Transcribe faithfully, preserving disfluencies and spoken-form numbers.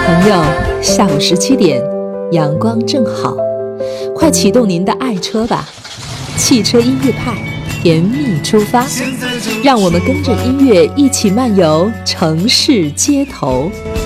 朋友，下午十七点，阳光正好，快启动您的爱车吧！汽车音乐派，甜蜜出发，让我们跟着音乐一起漫游城市街头。